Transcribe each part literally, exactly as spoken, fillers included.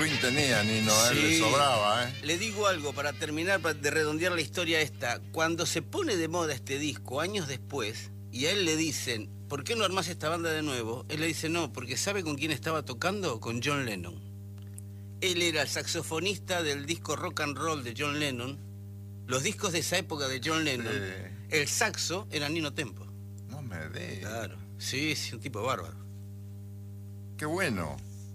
swing tenía Nino, Sí. ¿eh? Le sobraba, ¿eh? Le digo algo para terminar, para de redondear la historia esta. Cuando se pone de moda este disco, años después, y a él le dicen, ¿por qué no armás esta banda de nuevo? Él le dice, no, porque ¿sabe con quién estaba tocando? Con John Lennon. Él era el saxofonista del disco Rock and Roll de John Lennon. Los discos de esa época de John Lennon, Sí. el saxo era Nino Tempo. No me digas. Claro. Sí, sí, un tipo bárbaro. Qué bueno.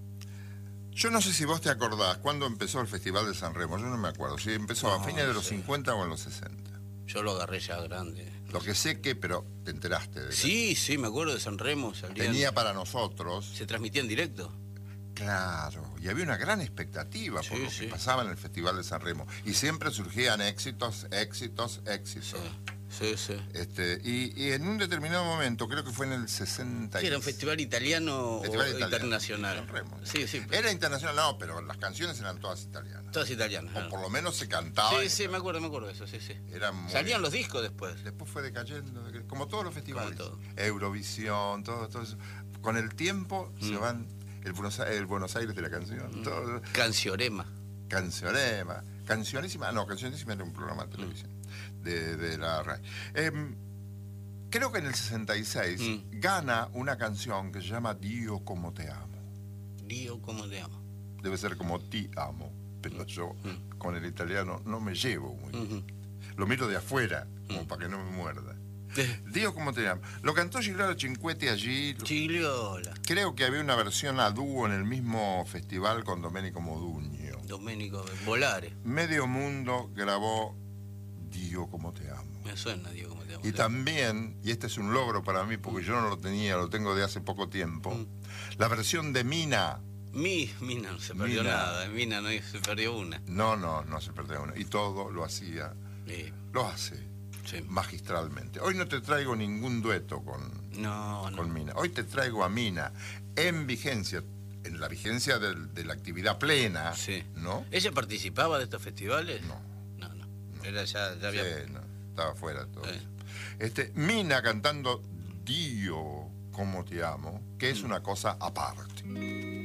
Yo no sé si vos te acordás cuándo empezó el Festival de San Remo. Yo no me acuerdo. Si empezó a No, fines de los sí. cincuenta o en los sesenta. Yo lo agarré ya grande. Lo que sé que, pero te enteraste de Sí, sí, me acuerdo de San Remo. Salían, Tenía para nosotros. se transmitía en directo. Claro, y había una gran expectativa por Sí, lo sí. que pasaba en el Festival de San Remo. Y siempre surgían éxitos, éxitos, éxitos. Sí, sí, sí. Este, y, y en un determinado momento, creo que fue en el sesenta. Sí, era un festival italiano Festival o italiano, internacional. San Remo. Sí, sí. Era internacional, no, pero las canciones eran todas italianas. Todas italianas. O ¿no? por lo menos se cantaba. Sí, en sí, me acuerdo, me acuerdo de eso, sí, sí. Era muy- Salían los discos después. Después fue decayendo, deca- como todos los festivales. Como todo. Eurovisión, todo, todo eso. Con el tiempo se Mm. van el Buenos, A- el Buenos Aires de la canción, todo. Canciorema. Cancionema, Cancionísima, no, Cancionísima era un programa de televisión, de, de la radio. Em, creo que en el sesenta y seis Mm. gana una canción que se llama Dio como te amo. Dio, ¿cómo te amo? Debe ser como ti amo, pero yo Mm. con el italiano no me llevo muy bien. Ujú. Lo miro de afuera, como Mm. para que no me muerda. Dio como te amo. Lo cantó Gigliola Cinquetti allí. Gigliola. Creo que había una versión a dúo en el mismo festival con Domenico Modugno. Domenico Volare. Medio Mundo grabó Dio como te amo. Me suena, Dio, ¿cómo te amo? Y también, y este es un logro para mí porque yo no lo tenía, lo tengo de hace poco tiempo, Mm. la versión de Mina. Mi, Mina no se perdió Mina. nada. Mina no se perdió una. No, no, no se perdió una. Y todo lo hacía, Sí, lo hace sí. magistralmente. Hoy no te traigo ningún dueto con, No, no. con Mina. Hoy te traigo a Mina en vigencia, en la vigencia del- de la actividad plena, Sí. ¿no? ¿Ella participaba de estos festivales? No. No, no. Era ya, ya había... Sí, no, estaba fuera de todo Sí. eso. Este, Mina cantando Dio como te amo, que es una cosa aparte.